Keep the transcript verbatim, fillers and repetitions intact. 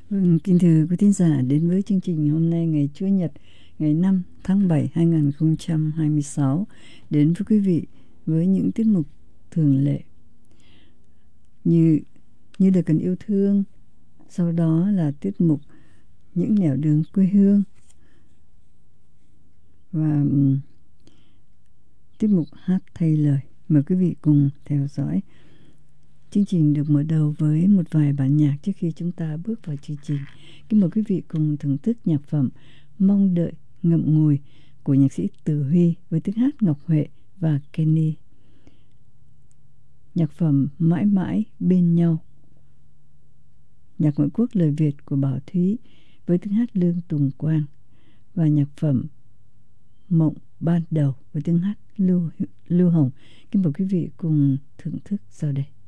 Vâng, kính thưa quý thính giả, đến với chương trình hôm nay ngày Chủ nhật ngày năm tháng bảy hai nghìn không trăm hai mươi sáu, đến với quý vị với những tiết mục thường lệ như như được cần yêu thương, sau đó là tiết mục những nẻo đường quê hương và um, tiết mục hát thay lời. Mời quý vị cùng theo dõi. Chương trình được mở đầu với một vài bản nhạc trước khi chúng ta bước vào chương trình. Kính mời quý vị cùng thưởng thức nhạc phẩm Mong đợi ngậm ngùi của nhạc sĩ Từ Huy với tiếng hát Ngọc Huệ và Kenny. Nhạc phẩm Mãi mãi bên nhau, nhạc ngoại quốc lời Việt của Bảo Thúy với tiếng hát Lương Tùng Quang, và nhạc phẩm Mộng ban đầu với tiếng hát Lưu Lưu Hồng. Kính mời quý vị cùng thưởng thức sau đây.